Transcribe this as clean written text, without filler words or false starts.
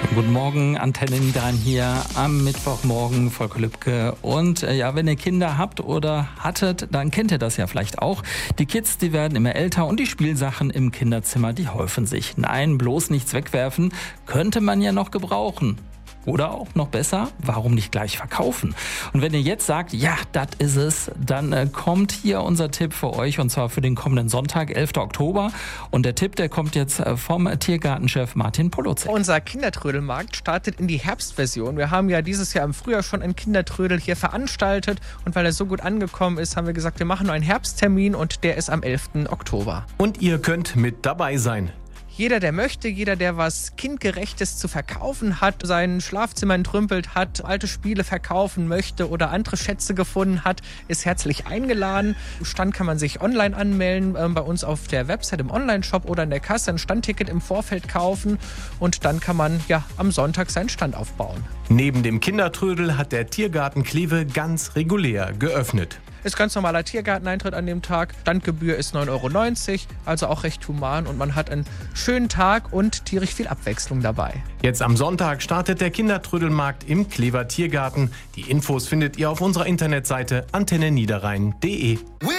Guten Morgen, Antenne Niederrhein hier am Mittwochmorgen, Volker Lübke. Und wenn ihr Kinder habt oder hattet, dann kennt ihr das ja vielleicht auch. Die Kids, die werden immer älter und die Spielsachen im Kinderzimmer, die häufen sich. Nein, bloß nichts wegwerfen, könnte man ja noch gebrauchen. Oder auch noch besser, warum nicht gleich verkaufen? Und wenn ihr jetzt sagt, ja, das ist es, dann kommt hier unser Tipp für euch und zwar für den kommenden Sonntag, 11. Oktober. Und der Tipp, der kommt jetzt vom Tiergartenchef Martin Polozek. Unser Kindertrödelmarkt startet in die Herbstversion. Wir haben ja dieses Jahr im Frühjahr schon einen Kindertrödel hier veranstaltet und weil er so gut angekommen ist, haben wir gesagt, wir machen nur einen Herbsttermin und der ist am 11. Oktober. Und ihr könnt mit dabei sein. Jeder, der möchte, jeder, der was Kindgerechtes zu verkaufen hat, sein Schlafzimmer entrümpelt hat, alte Spiele verkaufen möchte oder andere Schätze gefunden hat, ist herzlich eingeladen. Im Stand kann man sich online anmelden, bei uns auf der Website im Onlineshop oder in der Kasse ein Standticket im Vorfeld kaufen und dann kann man am Sonntag seinen Stand aufbauen. Neben dem Kindertrödel hat der Tiergarten Kleve ganz regulär geöffnet. Ist ganz normaler Tiergarteneintritt an dem Tag. Standgebühr ist 9,90 €, also auch recht human und man hat einen schönen Tag und tierisch viel Abwechslung dabei. Jetzt am Sonntag startet der Kindertrödelmarkt im Klever Tiergarten. Die Infos findet ihr auf unserer Internetseite antenneniederrhein.de.